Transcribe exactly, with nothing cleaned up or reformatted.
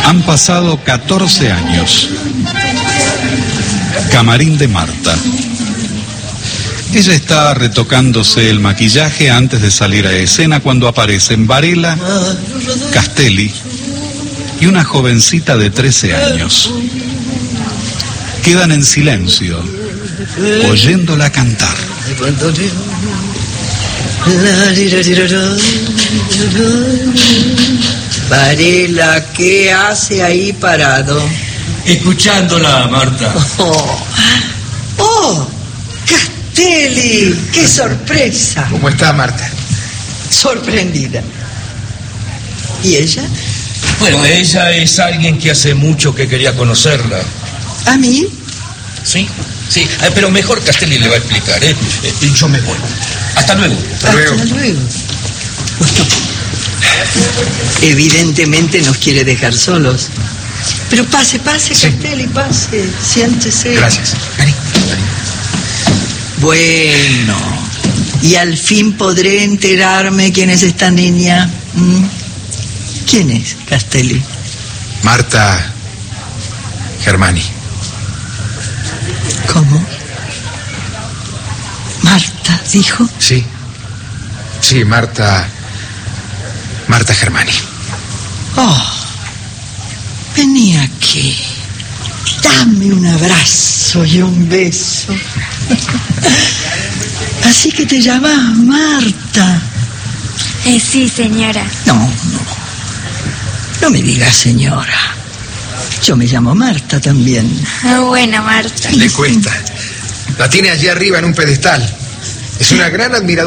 Han pasado catorce años. Camarín de Marta. Ella está retocándose el maquillaje antes de salir a escena cuando aparecen Varela, Castelli y una jovencita de trece años. Quedan en silencio, oyéndola cantar. Varela, ¿qué hace ahí parado? Escuchándola, Marta. Oh, oh, Castelli, qué sorpresa. ¿Cómo está, Marta? Sorprendida. ¿Y ella? Bueno, ella es alguien que hace mucho que quería conocerla. ¿A mí? Sí, sí, eh, pero mejor Castelli le va a explicar, ¿eh? Eh, Yo me voy. Hasta luego. Hasta luego. Hasta luego. Bueno, evidentemente nos quiere dejar solos. Pero pase, pase, sí. Castelli, pase. Siéntese. Gracias. Vení, vení. Bueno, y al fin podré enterarme quién es esta niña. ¿Mm? ¿Quién es, Castelli? Marta Germani. ¿Cómo? ¿Marta, dijo? Sí. Sí, Marta... Marta Germani. Oh, vení aquí. Dame un abrazo y un beso. Así que te llamas Marta. Eh, sí, señora. No, no. No me digas señora. Yo me llamo Marta también. Ah, bueno, Marta. Le cuesta. La tiene allí arriba en un pedestal. Es una gran admiradora.